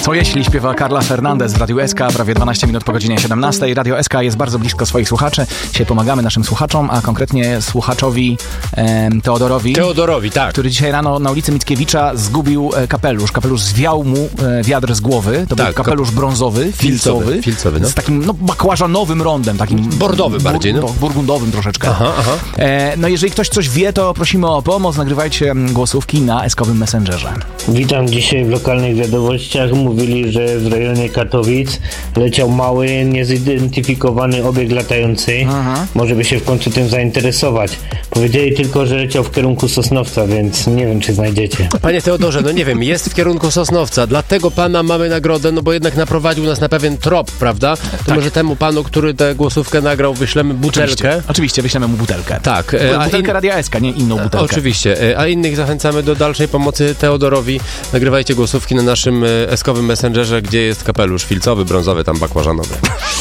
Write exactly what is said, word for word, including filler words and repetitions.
Co jeśli śpiewa Carla Fernandez w Radiu S K, prawie dwanaście minut po godzinie siedemnastej. Radio S K jest bardzo blisko swoich słuchaczy. Dzisiaj pomagamy naszym słuchaczom, a konkretnie słuchaczowi e, Teodorowi. Teodorowi, tak. Który dzisiaj rano na ulicy Mickiewicza zgubił e, kapelusz. Kapelusz zwiał mu e, wiatr z głowy. To tak, był kapelusz brązowy, filcowy. Filcowy, no. Z takim no, bakłażanowym rondem. Takim bordowy bur, bardziej, no. Burgundowym troszeczkę. Aha, aha. E, no jeżeli ktoś coś wie, to prosimy o pomoc. Nagrywajcie głosówki na eskowym Messengerze. Witam dzisiaj w lokalnych wiadomościach. Mówili, że w rejonie Katowic leciał mały, niezidentyfikowany obiekt latający. Aha. Może by się w końcu tym zainteresować. Powiedzieli tylko, że leciał w kierunku Sosnowca, więc nie wiem, czy znajdziecie. Panie Teodorze, no nie wiem, jest w kierunku Sosnowca, dlatego pana mamy nagrodę, no bo jednak naprowadził nas na pewien trop, prawda? To tak. Może temu panu, który tę głosówkę nagrał, wyślemy butelkę. Oczywiście, Oczywiście wyślemy mu butelkę. Tak. A butelkę in... Radia S K, nie inną butelkę. Oczywiście, a innych zachęcamy do dalszej pomocy Teodorowi. Nagrywajcie głosówki na naszym eskowym Messengerze, gdzie jest kapelusz filcowy, brązowy, tam bakłażanowy.